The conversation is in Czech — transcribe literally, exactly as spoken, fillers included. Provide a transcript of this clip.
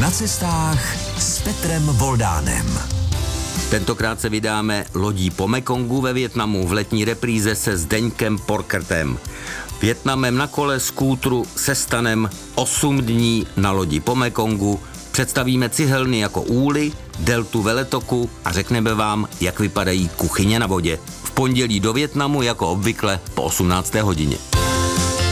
Na cestách s Petrem Voldánem. Tentokrát se vydáme lodí po Mekongu ve Vietnamu v letní repríze se Zdeňkem Porkertem. Vietnamem na kole, skútru, se stanem, osm dní na lodi po Mekongu. Představíme cihelny jako úly, deltu veletoku a řekneme vám, jak vypadají kuchyně na vodě. V pondělí do Vietnamu jako obvykle po osmnácté hodině.